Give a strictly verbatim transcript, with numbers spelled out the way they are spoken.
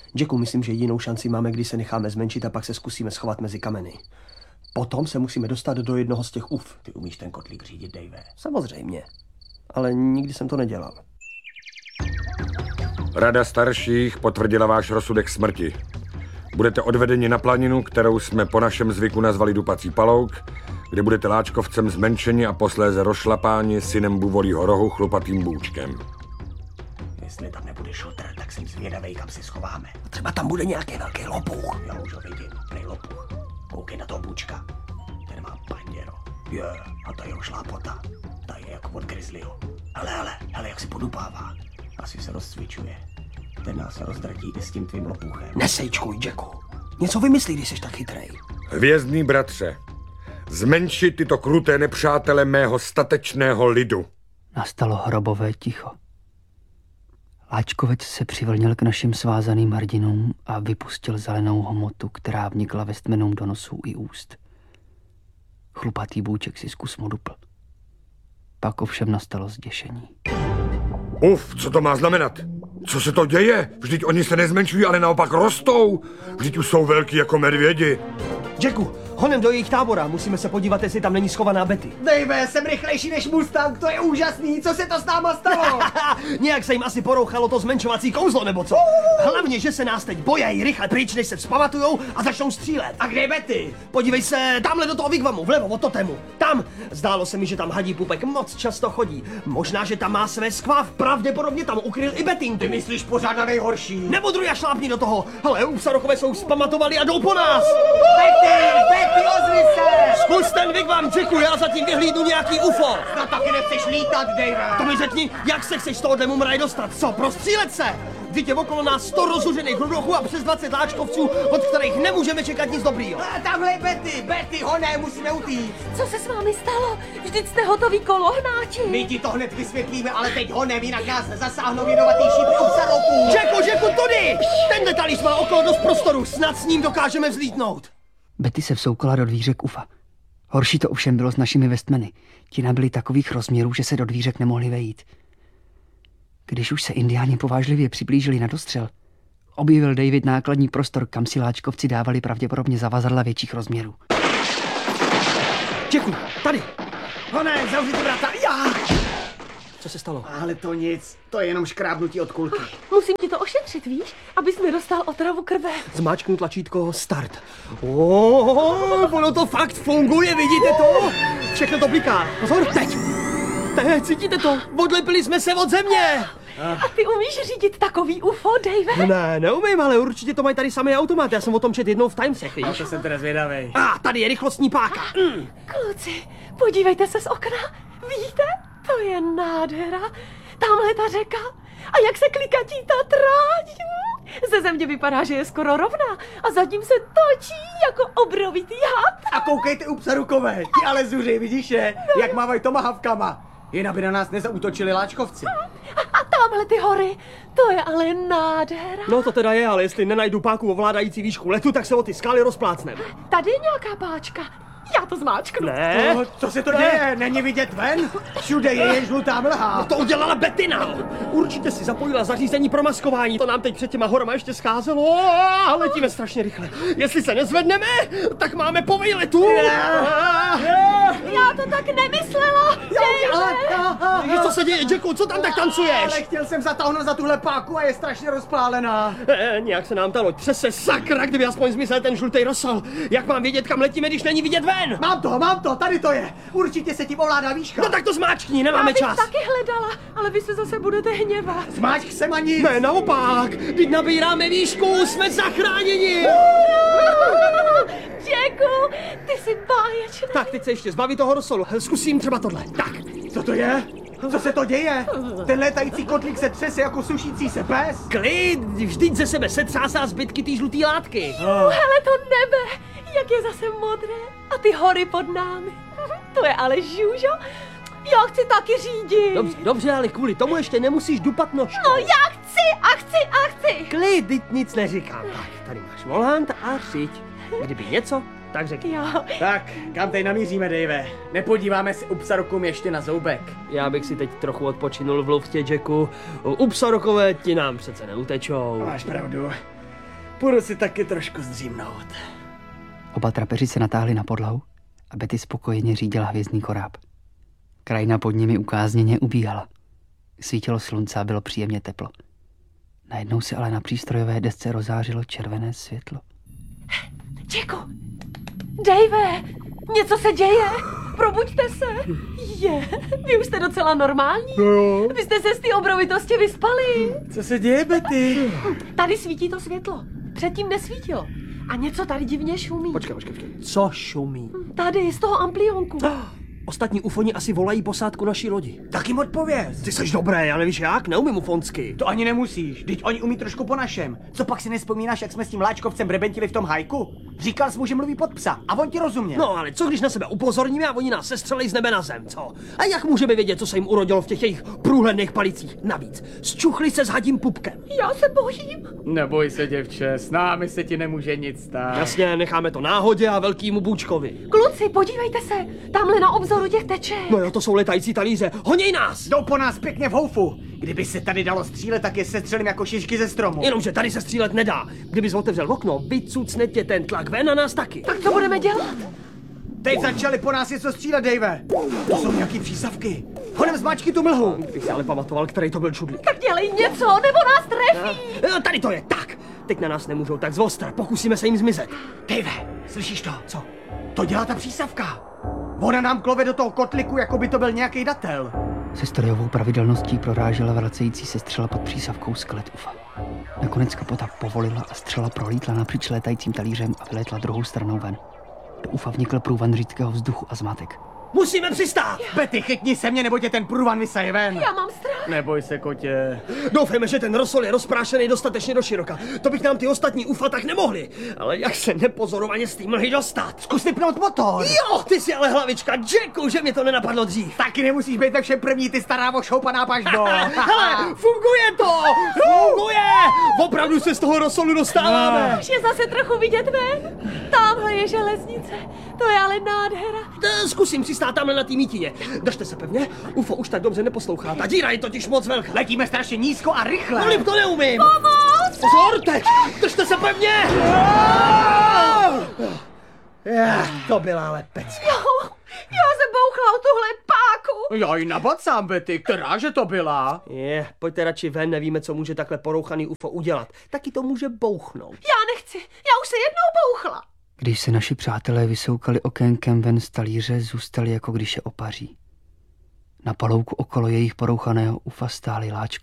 Jacku, myslím, že jinou šanci máme, když se necháme zmenšit a pak se zkusíme schovat mezi kameny. Potom se musíme dostat do jednoho z těch uf. Ty umíš ten kotlík řídit, Dave? Samozřejmě. Ale nikdy jsem to nedělal. Rada starších potvrdila váš rozsudek smrti. Budete odvedeni na planinu, kterou jsme po našem zvyku nazvali Dupací palouk, kde budete láčkovcem zmenšeni a posléze rozšlapáni synem Buvolího rohu chlupatým bůčkem. Jestli tam nebude šotr, tak jsem zvědavej, kam se schováme. A třeba tam bude nějaký velký lopuch. Já už ho vidím, prej lopuch. Koukej na toho bůčka. Ten má panděro. Je, a ta jeho šlápota. Ta je jako od grizzlyho. Hele, hele, hele, jak si podupává. Asi se rozcvičuje. Ten nás rozdratí i s tím tvým lopuchem. Nesejčkuj, Jacku. Něco vymyslí, když jsi tak chytrej. Hvězdný bratře, zmenšit tyto kruté nepřátele mého statečného lidu. Nastalo hrobové ticho. Láčkovec se přivlnil k našim svázaným hrdinům a vypustil zelenou hmotu, která vnikla Westmanům do nosů i úst. Chlupatý bůček si zkusmo dupl. Pak ovšem nastalo zděšení. Uf, co to má znamenat? Co se to děje? Vždyť oni se nezmenšují, ale naopak rostou. Vždyť už jsou velký jako medvědi. Jacku, honem do jejich tábora. Musíme se podívat, jestli tam není schovaná Betty. Dave, jsem rychlejší než Mustang, to je úžasný. Co se to s náma stalo? Nějak se jim asi porouchalo to zmenšovací kouzlo, nebo co? Hlavně, že se nás teď bojají rychle pryč, než se vzpamatujou a začnou střílet. A kde je Betty? Podívej se, tamhle do toho vigvamu, vlevo od totemu. Tam. Zdálo se mi, že tam hadí pupek moc často chodí. Možná, že tam má své skváv, pravděpodobně tam ukryl i Betty. Ty myslíš pořád na nejhorší? Nebudruj a šlápni do toho. Hele, Upsarokové jsou vzpamatovali a jdou po nás. Betty, Betty, ozvi se! Zkus ten vigvam, Jacku, já zatím vyhlídnu nějaký U F O. No taky nechceš lítat, Dave. To mi řekni, jak se chceš z tohohle mumraj dostat? Co, prostřílet se? Vždyť je okolo nás sto rozuřených hrudochů a přes dvacet láčkovců, od kterých nemůžeme čekat nic dobrýho. A tamhle je Betty, Betty, honé, musíme utíct. Co se s vámi stalo? Vždyť jste hotoví kolohnáči. My ti to hned vysvětlíme, ale teď honem, jinak nás zasáhnou jedovatý šípy Upsaroků. Jacku, Jacku, tudy! Tenhle talíř má okolo dost prostoru, snad s ním dokážeme vzlítnout. Betty se vsoukala do dvířek Ufa. Horší to ovšem bylo s našimi Westmany. Ti nabyli takových rozměrů, že se do dvířek nemohli vejít. Když už se indiáni povážlivě přiblížili na dostřel, objevil David nákladní prostor, kam si láčkovci dávali pravděpodobně zavazadla větších rozměrů. Jacku, tady! Honé, zavři ty vrata, já! Co se stalo? Ale to nic, to je jenom škrábnutí od kulky. Musím ti to ošetřit, víš? Abys nedostal otravu krve. Zmáčknu tlačítko start. Oh, ono to fakt funguje, vidíte to? Všechno to bliká. Pozor, teď! Teď, cítíte to? Odlepili jsme se od země! A ty umíš řídit takový U F O, Dave? Ne, neumím, ale určitě to mají tady samý automat. Já jsem o tom četl jednou v Timesech, víš? A to jsem teda zvědavej. A, tady je rychlostní páka. Mm. Kluci, podívejte se z okna. Vidíte? To je nádhera. Tamhle ta řeka. A jak se klikatí ta tráť. Ze země vypadá, že je skoro rovná. A zatím se točí jako obrovitý had. A koukejte Upsarokové, ti ale zuřej, vidíš je? No. Jak mávají tomahavkama. Jen aby na nás nezaútočili láčkovci. A, a tamhle ty hory. To je ale nádhera. No to teda je, ale jestli nenajdu páku ovládající výšku letu, tak se o ty skály rozplácneme. Tady je nějaká páčka. Já to zmáčknu. Ne. No, co se to děje? Není vidět ven? Všude je jen žlutá mlha. No to udělala Bettina. Určitě si zapojila zařízení pro maskování. To nám teď před těma horama ještě scházelo. A letíme strašně rychle. Jestli se nezvedneme, tak máme po výletu. Já to tak nemyslela. Dave. Co se děje, Jacku? Co tam tak tancuješ? Ale chtěl jsem zatáhnout za tuhle páku a je strašně rozpálená. E, nějak se nám ta loď třese, sakra, kdyby aspoň zmizel ten žlutý rosol. Jak mám vědět, kam letíme, když není vidět ven? Mám to, mám to, tady to je. Určitě se tím ovládá výška. No tak to zmáčkni, nemáme čas. Já bych taky hledala, ale vy se zase budete hněvat. Zmáčk se, ani. Ne, naopak. Teď nabíráme výšku, jsme zachráněni. Jacku, ty jsi báječný. Tak, teď se ještě zbaví toho rosolu. Zkusím třeba tohle. Tak. Co to je? Co se to děje? Ten létající kotlík se třese jako sušící se pes. Klid, vždyť ze sebe setřásá zbytky té žluté látky. Oh. Hele to nebe, jak je zase modré. A ty hory pod námi. To je ale žůžo. Já chci taky řídit. Dobře, dobře, ale kvůli tomu ještě nemusíš dupat nožkou. No já chci a chci a chci. Klid, teď nic neříkám. Tak, tady máš volant a řiď. Kdyby něco, tak řekni. Jo. Tak, kam teď namíříme, Dave? Nepodíváme se Upsarokům ještě na zoubek. Já bych si teď trochu odpočinul v luftě, Jacku. Upsarokové ti nám přece neutečou. Máš pravdu. Půjdu si taky trošku zdřímnout. Oba trapeři se natáhli na podlahu a Betty spokojeně řídila hvězdný koráb. Krajina pod nimi ukázněně ubíhala. Svítilo slunce a bylo příjemně teplo. Najednou se ale na přístrojové desce rozářilo červené světlo. Jacku! Dave! Něco se děje! Probuďte se! Je, vy už jste docela normální. No jo. Vy jste se z té obrovitosti vyspali. Co se děje, Betty? Tady svítí to světlo. Předtím nesvítilo. A něco tady divně šumí. Počkej, počkej, počkej. Co šumí? Tady, z toho amplionku. Ostatní ufoni asi volají posádku naší lodi. Tak jim odpověz. Ty seš dobré, já nevíš jak, neumím ufonsky. To ani nemusíš, teď oni umí trošku po našem. Co pak si nespomínáš, jak jsme s tím láčkovcem brebentili v tom hajku? Říkal jsi mu, že mluví pod psa a on ti rozuměl. No ale co když na sebe upozorníme a oni nás sestřelí z nebe na zem, co? A jak můžeme vědět, co se jim urodilo v těch jejich průhledných palicích? Navíc, zčuchli se s hadím pupkem. Já se bojím. Neboj se, děvče, s námi se ti nemůže nic stát. Jasně, necháme to náhodě a velkýmu bůčkovi. Kluci, podívejte se. Tamhle na obzoru těch teček. No jo, to jsou letající talíře, honěj nás! Jdou po nás pěkně v houfu. Kdyby se tady dalo střílet, tak je sestřelím jako šišky ze stromu. Jenomže tady se střílet nedá. Kdybys otevřel okno, vycucne tě ten tlak ven a nás taky. Tak co budeme dělat? Teď začali po nás něco střílet, Dave. To jsou nějaký přísavky. Honem zmáčky tu mlhu. Kdybych si ale pamatoval, který to byl čudlík. Tak dělej něco, nebo nás trefí. A tady to je, tak! Teď na nás nemůžou tak zvostra, pokusíme se jim zmizet. Dave, slyšíš to? Co? To dělá ta přísavka. Ona nám klove do toho kotliku, jako by to byl nějaký datel. Se strojovou pravidelností prorážela vracející se střela pod přísavkou skelet ufa. Nakonec kapota povolila a střela prolítla napříč létajícím talířem a vylétla druhou stranou ven. Do ufa vnikl průvan řídkého vzduchu a zmatek. Musíme přistát! Betty, chytni se mě, nebo tě ten průvan vysaje ven. Já mám strach. Neboj se, kotě. Doufejme, že ten rosol je rozprášený dostatečně do široka. To bych nám ty ostatní ufa tak nemohli. Ale jak se nepozorovaně z té mlhy dostat? Zkus vypnout motor. Jo, ty jsi ale hlavička, Jacku, že mě to nenapadlo dřív. Taky nemusíš být ve všem první, ty stará ošoupaná paždo. Hele, funguje to! Funguje! Opravdu se z toho rosolu dostáváme. Už je zase trochu vidět ven. Tamhle je železnice. To je ale nádhera. Eh, Zkusím přistát tamhle na té mítině. Držte se pevně, ufo už tak dobře neposlouchá. Ta díra je totiž moc velká. Letíme strašně nízko a rychle. Filip, to neumím. Pomoc! Pozor, teď! Držte se pevně! Já, to byla ale pecka. Já se bouchla o tuhle páku. Já ji nabacám, Betty, která že to byla? Je, pojďte radši ven, nevíme, co může takhle porouchaný ufo udělat. Taky to může bouchnout. Já nechci, já už se jednou bouchla. Když se naši přátelé vysoukali okénkem ven z talíře, zůstali jako když je opaří. Na palouku okolo jejich porouchaného ufa stáli láčko